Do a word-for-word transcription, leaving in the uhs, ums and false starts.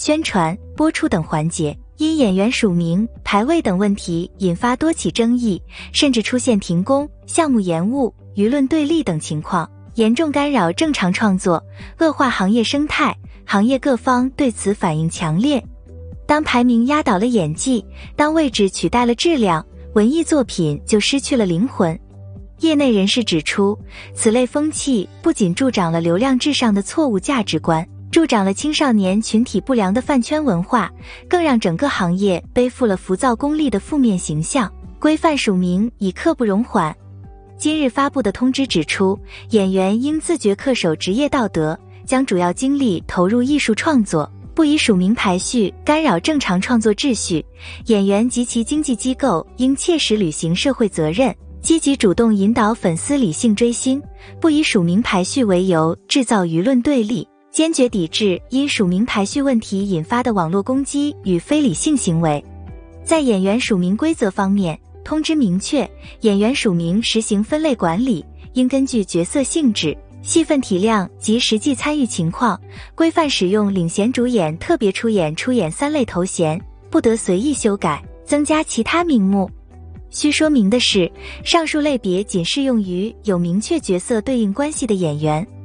宣传、播出等环节，因演员署名、排位等问题引发多起争议，甚至出现停工、项目延误、舆论对立等情况，严重干扰正常创作，恶化行业生态。行业各方对此反应强烈。当排名压倒了演技，当位置取代了质量，文艺作品就失去了灵魂。业内人士指出，此类风气不仅助长了流量至上的错误价值观，助长了青少年群体不良的饭圈文化，更让整个行业背负了浮躁功利的负面形象。规范署名已刻不容缓。今日发布的通知指出，演员应自觉恪守职业道德，将主要精力投入艺术创作，不以署名排序干扰正常创作秩序。演员及其经纪机构应切实履行社会责任，积极主动引导粉丝理性追星，不以署名排序为由制造舆论对立，坚决抵制因署名排序问题引发的网络攻击与非理性行为。在演员署名规则方面，通知明确，演员署名实行分类管理，应根据角色性质、戏份体量及实际参与情况，规范使用领衔主演、特别出演、出演三类头衔，不得随意修改、增加其他名目。需说明的是，上述类别仅适用于有明确角色对应关系的演员，